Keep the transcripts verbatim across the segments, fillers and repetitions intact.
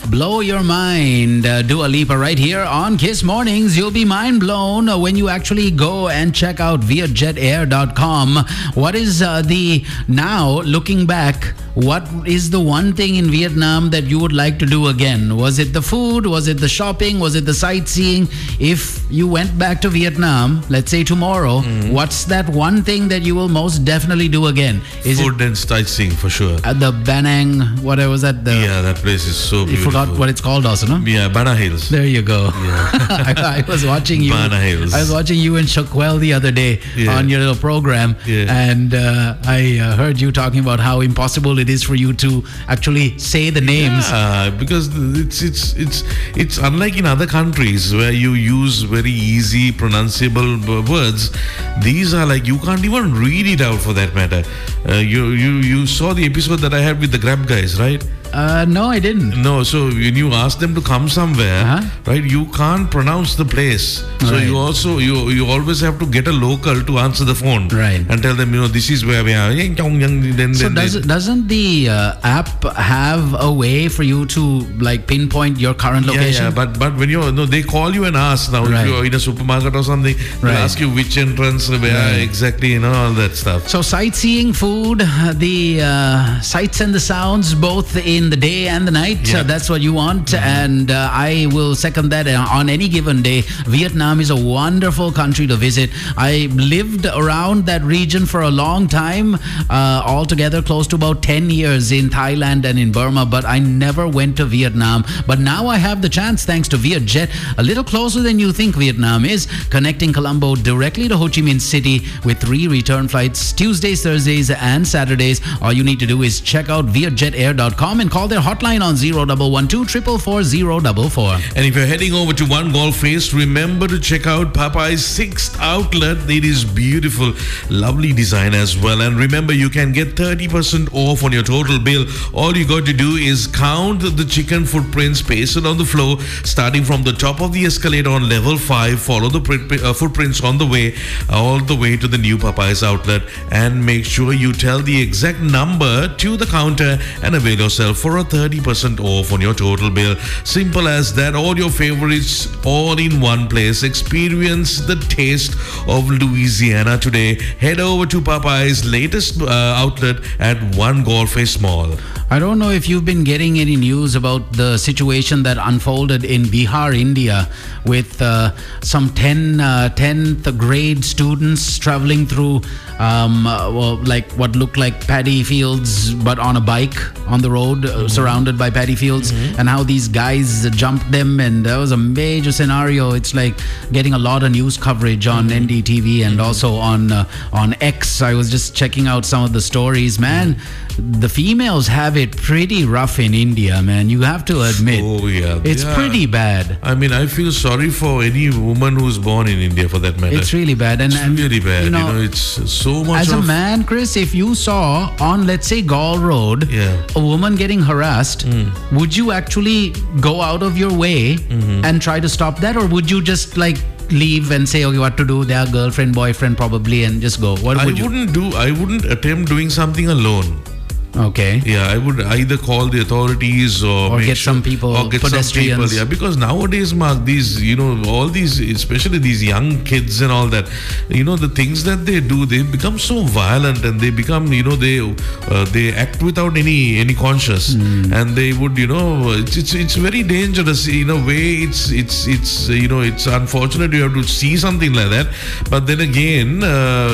Blow Your Mind. Uh, Dua Lipa right here on Kiss Mornings. You'll be mind blown when you actually go and check out vietjet air dot com. What is uh, the, now looking back, what is the one thing in Vietnam that you would like to do again? Was it the food? Was it the shopping? Was it the sightseeing? If you went back to Vietnam, let's say tomorrow, mm. what's that one thing that you will most definitely do again? Is food it, and sightseeing for sure. At the Banang, whatever was that? The, yeah, that place is so beautiful. You forgot what it's called also, no? Yeah, Bana Hills. There you go. Yeah. I, I was watching you. Bana Hills. I was watching you and Shakwel the other day yeah. on your little program, yeah. and uh, I uh, heard you talking about how impossible it is for you to actually say the names. Yeah, because it's it's it's it's unlike in other countries where you use very easy pronounceable words. These are like you can't even read it out for that matter. Uh, you you you saw the episode that I had with the Grab guys, right? Uh, no, I didn't. No, so when you ask them to come somewhere, uh-huh. right, you can't pronounce the place. So right. you also, you you always have to get a local to answer the phone. Right. And tell them, you know, this is where we are. Then, so then does, they, doesn't the uh, app have a way for you to like pinpoint your current location? Yeah, yeah, but, but when you, no, they call you and ask now, right. if you're in a supermarket or something, they'll right. ask you which entrance, where right. exactly, you know, all that stuff. So sightseeing, food, the uh, sights and the sounds, both in the day and the night. Yeah. Uh, that's what you want, mm-hmm. and uh, I will second that. On any given day, Vietnam is a wonderful country to visit. I lived around that region for a long time, uh, altogether close to about ten years in Thailand and in Burma, but I never went to Vietnam. But now I have the chance, thanks to Vietjet, a little closer than you think Vietnam is, connecting Colombo directly to Ho Chi Minh City with three return flights, Tuesdays, Thursdays, and Saturdays. All you need to do is check out vietjet air dot com and call their hotline on zero one one two four four zero four four. And if you're heading over to One Golf Face, remember to check out Popeye's sixth outlet. It is beautiful, lovely design as well. And remember, you can get thirty percent off on your total bill. All you got to do is count the chicken footprints pasted on the floor, starting from the top of the escalator on level five. Follow the print, uh, footprints on the way, all the way to the new Popeye's outlet, and make sure you tell the exact number to the counter and avail yourself for a thirty percent off on your total bill. Simple as that. All your favorites all in one place. Experience the taste of Louisiana today. Head over to Popeye's latest uh, outlet at One Golf Face Mall. I don't know if you've been getting any news about the situation that unfolded in Bihar, India, with uh, some ten, uh, tenth grade students traveling through um, uh, well, like what looked like paddy fields, but on a bike on the road, mm-hmm. uh, surrounded by paddy fields, mm-hmm. and how these guys uh, jumped them, and that was a major scenario. It's like getting a lot of news coverage on mm-hmm. N D T V and mm-hmm. also on uh, on X. I was just checking out some of the stories, man. Mm-hmm. The females have it pretty rough in India, man. You have to admit. Oh, yeah. It's yeah. pretty bad. I mean, I feel sorry for any woman who's born in India, for that matter. It's really bad. And, it's and, really bad. You know, you know, it's so much As of... a man, Chris, if you saw on, let's say, Gaul Road, yeah. a woman getting harassed, mm. would you actually go out of your way mm-hmm. and try to stop that? Or would you just, like, leave and say, okay, what to do? Their girlfriend, boyfriend probably, and just go? What I would you? wouldn't do... I wouldn't attempt doing something alone. Okay. Yeah, I would either call the authorities or, or make get sure, some people, or get pedestrians. Some people, yeah, because nowadays, Mark, these, you know, all these, especially these young kids and all that, you know, the things that they do, they become so violent, and they become, you know, they uh, they act without any any conscience, mm. and they would, you know, it's it's, it's very dangerous in a way. It's it's it's you know, it's unfortunate you have to see something like that, but then again, uh,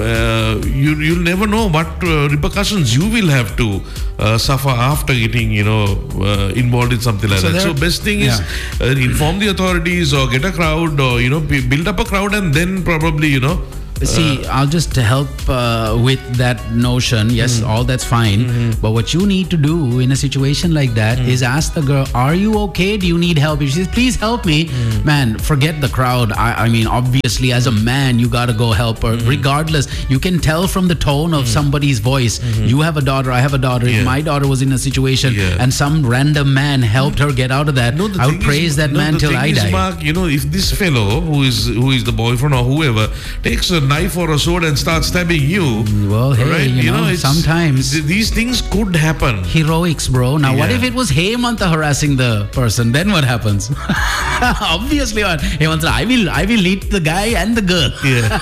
uh, you you'll never know what uh, repercussions you will have to uh, suffer after getting, you know, uh, involved in something like so that. So best thing yeah. is uh, inform the authorities or get a crowd, or, you know, build up a crowd, and then probably, you know, See, I'll just help uh, with that notion. Yes, mm. all that's fine. Mm-hmm. But what you need to do in a situation like that mm. is ask the girl, are you okay? Do you need help? If she says, please help me. Mm. Man, forget the crowd. I, I mean, obviously, as a man, you got to go help her. Mm. Regardless, you can tell from the tone of mm. somebody's voice. Mm-hmm. You have a daughter, I have a daughter. Yeah. If my daughter was in a situation yeah. and some random man helped her get out of that, no, I would praise is, that no, man till I die. Mark, you know, if this fellow who is who is the boyfriend or whoever takes a knife or a sword and start stabbing you. Well, hey, right? you, know, it's- sometimes th- these things could happen. heroics, bro. Now, what Yeah. if it was Hemanta harassing the person? Then what happens? Obviously, what Hemanta, I will, I will eat the guy and the girl. Yeah.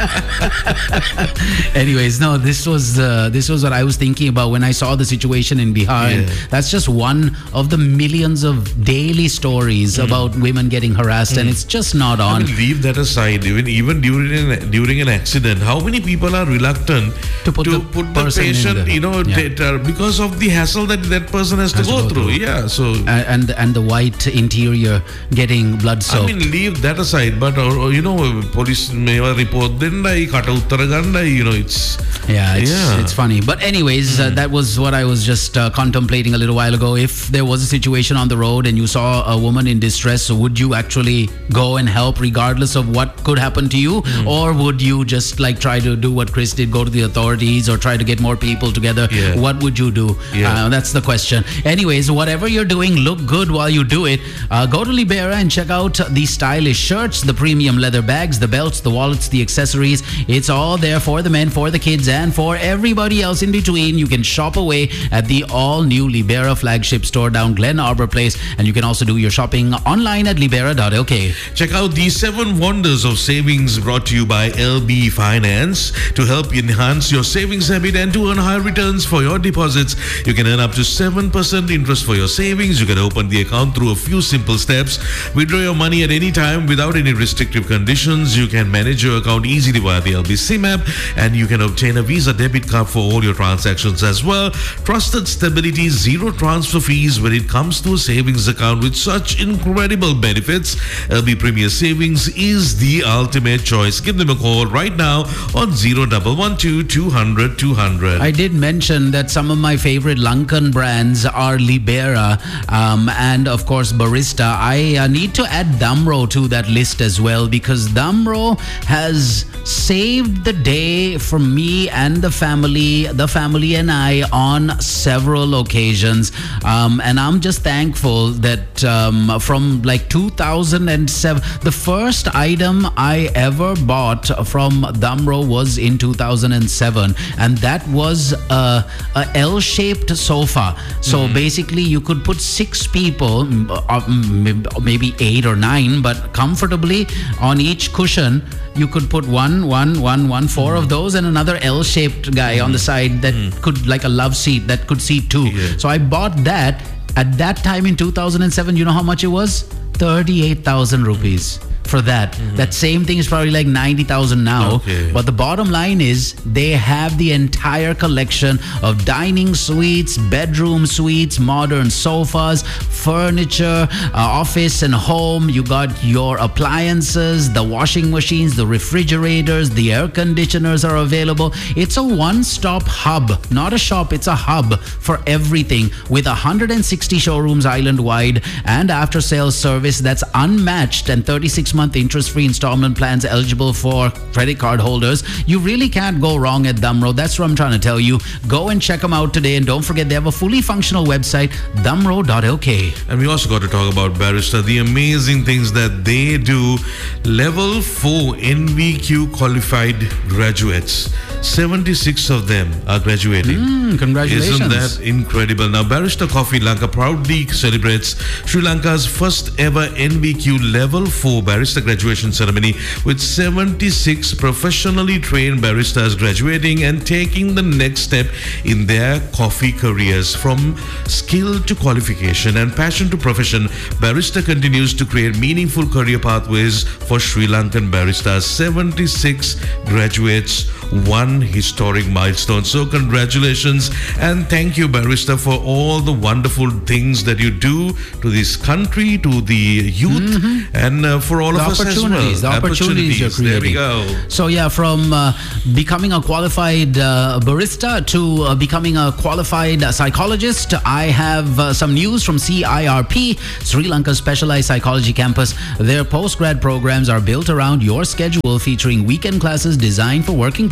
Anyways, no, this was uh, this was what I was thinking about when I saw the situation in Bihar. And Yeah. that's just one of the millions of daily stories about women getting harassed, and it's just not I on. mean, leave that aside. Even even during an, during an accident, how many people are reluctant To put the put the person in patient, the- you know, Yeah. t- uh, because of the hassle that that person has, Has to go, through. Yeah. So A- and and the white interior getting blood I soaked. mean, leave that aside. But uh, uh, you know, police may report then kata uttara ganda. You know, it's Yeah, it's, Yeah. it's funny. But anyways, uh, that was what I was just uh, contemplating a little while ago. If there was a situation on the road and you saw a woman in distress, would you actually go and help regardless of what could happen to you? Or would you just like try to do what Chris did, go to the authorities or try to get more people together? Yeah. What would you do? Yeah. Uh, that's the question. Anyways, whatever you're doing, look good while you do it. Uh, go to Libera and check out the stylish shirts, the premium leather bags, the belts, the wallets, the accessories. It's all there for the men, for the kids, and for everybody else in between. You can shop away at the all-new Libera flagship store down Glen Arbor Place, and you can also do your shopping online at libera dot l k. check out the seven wonders of savings brought to you by L B Finance to help enhance your savings habit and to earn higher returns for your deposits. You can earn up to seven percent interest for your savings. You can open the account through a few simple steps. Withdraw your money at any time without any restrictive conditions. You can manage your account easily via the L B SIM app, and you can obtain a Visa debit card for all your transactions as well. Trusted stability, zero transfer fees when it comes to a savings account with such incredible benefits. L B Premier Savings is the ultimate choice. Give them a call right now on zero one one two two hundred two hundred. I did mention that some of my favorite Lankan brands are Libera um, and, of course, Barista. I uh, need to add Damro to that list as well, because Damro has saved the day for me and the family, the family and I, on several occasions. Um, and I'm just thankful that um, from like two thousand seven, the first item I ever bought from Damro was in two thousand seven, and that was a, a L-shaped sofa. So basically, you could put six people, m- uh, m- maybe eight or nine, but comfortably on each cushion. You could put one, one, one, one, four of those, and another L-shaped guy on the side that could, like a love seat, that could seat two. Yeah. So I bought that at that time in two thousand seven. You know how much it was? thirty-eight thousand rupees for that. That same thing is probably like ninety thousand now. Okay. But the bottom line is they have the entire collection of dining suites, bedroom suites, modern sofas, furniture, uh, office and home. You got your appliances, the washing machines, the refrigerators, the air conditioners are available. It's a one-stop hub, not a shop, it's a hub for everything, with one hundred sixty showrooms island-wide and after-sales service that's unmatched, and thirty-six month interest-free installment plans eligible for credit card holders. You really can't go wrong at Damro. That's what I'm trying to tell you. Go and check them out today, and don't forget they have a fully functional website, damro dot l k. And we also got to talk about Barrister, the amazing things that they do. Level four N V Q qualified graduates, seventy-six of them are graduating. Mm, congratulations. Isn't that incredible? Now, Barrister Coffee Lanka proudly celebrates Sri Lanka's first ever N V Q Level four Barrister graduation ceremony with seventy-six professionally trained baristas graduating and taking the next step in their coffee careers. From skill to qualification and passion to profession, Barrister continues to create meaningful career pathways for Sri Lankan baristas. seventy-six graduates, one historic milestone. So congratulations and thank you, Barrister, for all the wonderful things that you do to this country, to the youth, and uh, for all The of us as well. opportunities, the opportunities you're There we creating. go. So yeah, from uh, becoming a qualified uh, barista to uh, becoming a qualified uh, psychologist, I have uh, some news from C I R P, Sri Lanka's Specialized Psychology Campus. Their postgrad programs are built around your schedule, featuring weekend classes designed for working professionals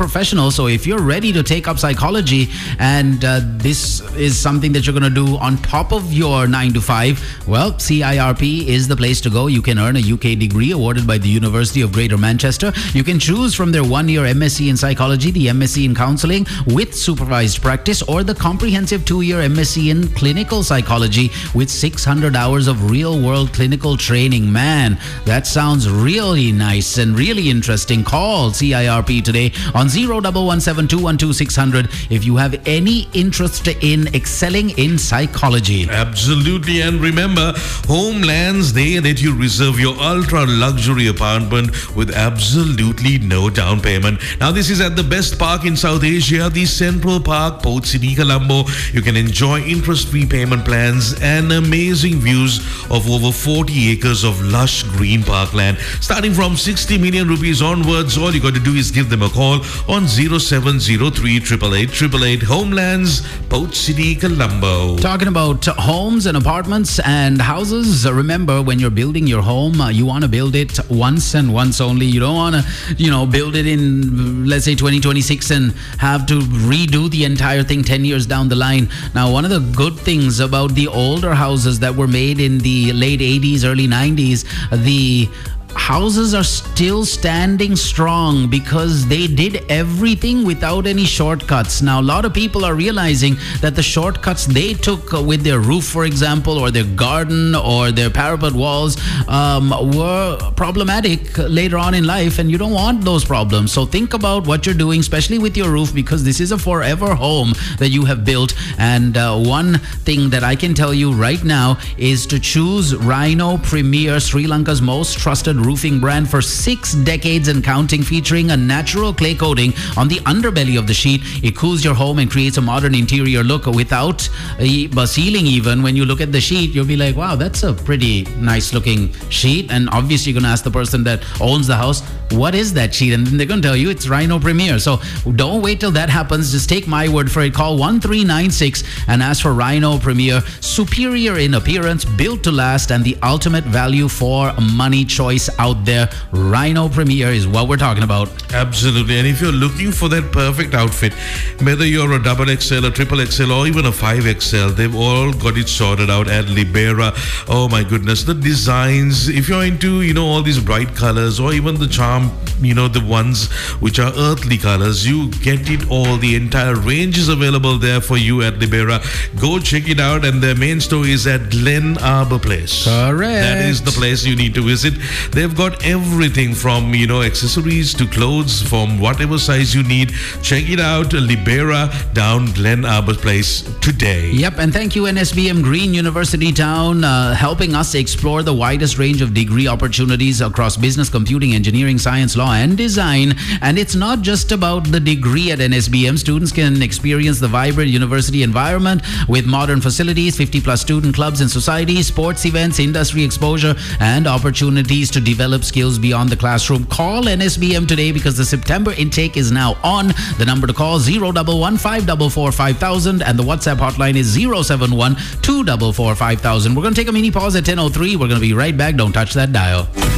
professional. So if you're ready to take up psychology and uh, this is something that you're going to do on top of your nine to five, well, C I R P is the place to go. You can earn a U K degree awarded by the University of Greater Manchester. You can choose from their one-year M S c in psychology, the M S c in counseling with supervised practice, or the comprehensive two-year M S c in clinical psychology with six hundred hours of real-world clinical training. Man, that sounds really nice and really interesting. Call C I R P today on zero one one seven two one two six zero zero if you have any interest in excelling in psychology. Absolutely. And remember, Homelands Day that you reserve your ultra luxury apartment with absolutely no down payment. Now, this is at the best park in South Asia, the Central Park, Port City, Colombo. You can enjoy interest-free payment plans and amazing views of over forty acres of lush green parkland. Starting from sixty million rupees onwards, all you got to do is give them a call on zero seven zero three eight eight eight eight eight eight. Homelands, Port City, Colombo. Talking about homes and apartments and houses, remember, when you're building your home, uh, you want to build it once and once only. You don't want to, you know, build it in, let's say, twenty twenty-six and have to redo the entire thing ten years down the line. Now, one of the good things about the older houses that were made in the late eighties, early nineties, the houses are still standing strong because they did everything without any shortcuts. Now, a lot of people are realizing that the shortcuts they took with their roof, for example, or their garden or their parapet walls um, were problematic later on in life, and you don't want those problems. So think about what you're doing, especially with your roof, because this is a forever home that you have built. And uh, one thing that I can tell you right now is to choose Rhino Premier, Sri Lanka's most trusted roofing brand for six decades and counting, featuring a natural clay coating on the underbelly of the sheet. It cools your home and creates a modern interior look without a, a ceiling. Even when you look at the sheet, you'll be like, wow, that's a pretty nice looking sheet. And obviously you're going to ask the person that owns the house, what is that sheet? And then they're going to tell you it's Rhino Premier. So don't wait till that happens. Just take my word for it. Call one three nine six and ask for Rhino Premier. Superior in appearance, built to last, and the ultimate value for money choice out there. Rhino Premier is what we're talking about. Absolutely. And if you're looking for that perfect outfit, whether you're a double X L, a triple X L, or even a five X L, they've all got it sorted out at Libera. Oh my goodness, the designs, if you're into, you know, all these bright colors, or even the charm, you know, the ones which are earthly colors, you get it all. The entire range is available there for you at Libera. Go check it out. And their main store is at Glen Arbor Place. Correct. That is the place you need to visit. They've got everything from, you know, accessories to clothes from whatever size you need. Check it out, Libera, down Glen Arbor Place today. Yep, and thank you N S B M Green University Town, uh, helping us explore the widest range of degree opportunities across business, computing, engineering, science, law, and design. And it's not just about the degree at N S B M. Students can experience the vibrant university environment with modern facilities, fifty plus student clubs and societies, sports events, industry exposure, and opportunities to develop skills beyond the classroom. Call N S B M today because the September intake is now on. The number to call zero one one five four four five thousand, and the WhatsApp hotline is zero seven one two four four five thousand. We're going to take a mini pause at ten oh three. We're going to be right back. Don't touch that dial.